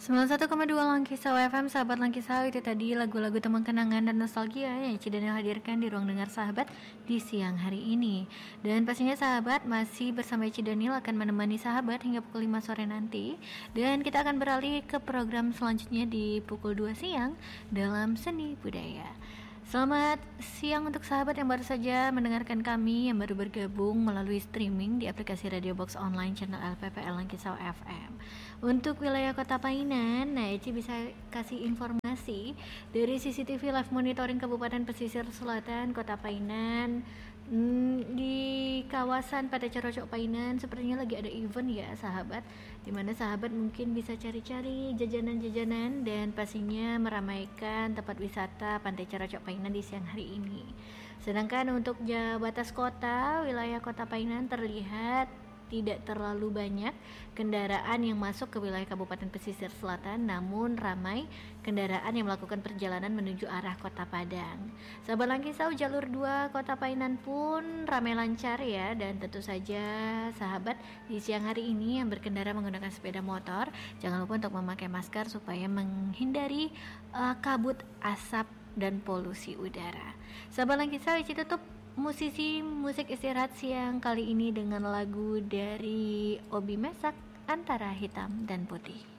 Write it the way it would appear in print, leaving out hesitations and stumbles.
91,2 Langkisau FM, sahabat Langkisau, itu tadi lagu-lagu teman kenangan dan nostalgia yang Cidaniel hadirkan di ruang dengar sahabat di siang hari ini. Dan pastinya sahabat masih bersama Cidaniel akan menemani sahabat hingga pukul 5 sore nanti. Dan kita akan beralih ke program selanjutnya di pukul 2 siang dalam Seni Budaya. Selamat siang untuk sahabat yang baru saja mendengarkan kami, yang baru bergabung melalui streaming di aplikasi Radio Box Online channel LPPL Langkisau FM. Untuk wilayah Kota Painan, nah Eci bisa kasih informasi dari CCTV Live Monitoring Kabupaten Pesisir Selatan Kota Painan. Di kawasan pada Corocok Painan sepertinya lagi ada event ya sahabat, dimana sahabat mungkin bisa cari-cari jajanan-jajanan dan pastinya meramaikan tempat wisata Pantai Corocok Painan di siang hari ini. Sedangkan untuk batas kota, wilayah Kota Painan terlihat tidak terlalu banyak kendaraan yang masuk ke wilayah Kabupaten Pesisir Selatan, namun ramai kendaraan yang melakukan perjalanan menuju arah Kota Padang. Sahabat Langkisau, jalur 2 Kota Painan pun ramai lancar ya, dan tentu saja sahabat di siang hari ini yang berkendara menggunakan sepeda motor, jangan lupa untuk memakai masker supaya menghindari kabut asap dan polusi udara. Sahabat Langkisau, Ici tutup musisi musik istirahat siang kali ini dengan lagu dari Obi Mesak, Antara Hitam dan Putih.